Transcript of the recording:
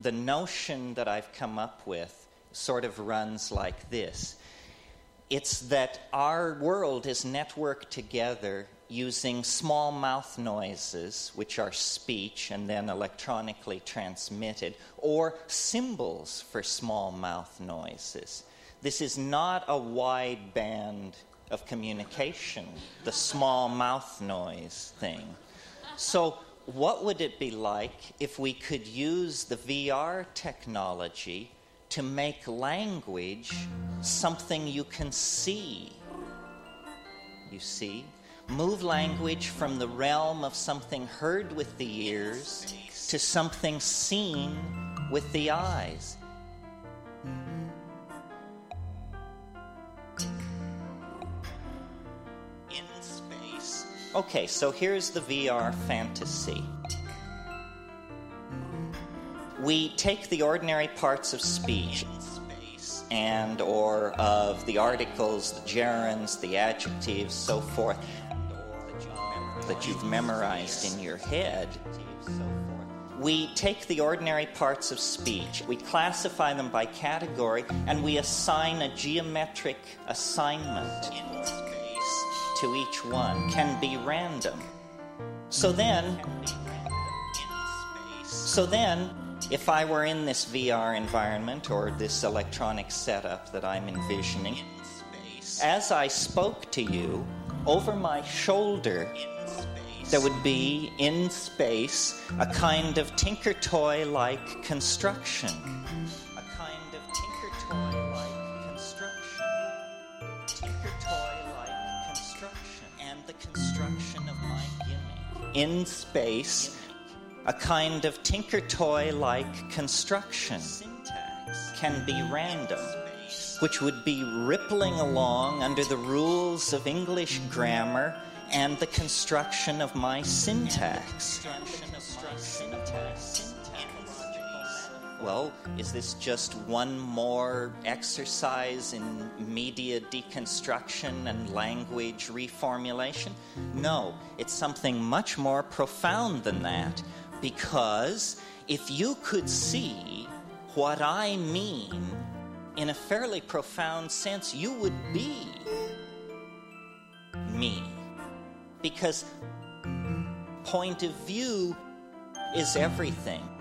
the notion that I've come up with sort of runs like this. It's that our world is networked together using small mouth noises, which are speech and then electronically transmitted, or symbols for small mouth noises. This is not a wide band of communication, the small mouth noise thing. So what would it be like if we could use the VR technology to make language something you can see? You see? Move language from the realm of something heard with the ears to something seen with the eyes. In space. Okay, so here's the VR fantasy. We take the ordinary parts of speech and or of the articles, the gerunds, the adjectives, so forth, that you've memorized in your head. We take the ordinary parts of speech, we classify them by category, and we assign a geometric assignment to each one. Can be random. So then, if I were in this VR environment or this electronic setup that I'm envisioning, as I spoke to you, over my shoulder, there would be, in space, a kind of Tinker-Toy-like construction. A kind of Tinker-Toy-like construction. Tinker-Toy-like construction. And the construction of my gimmick. In space, a kind of Tinker-Toy-like construction can be random, which would be rippling along under the rules of English grammar and the construction of my syntax. Well, is this just one more exercise in media deconstruction and language reformulation? No, it's something much more profound than that. Because if you could see what I mean in a fairly profound sense, you would be me. Because point of view is everything.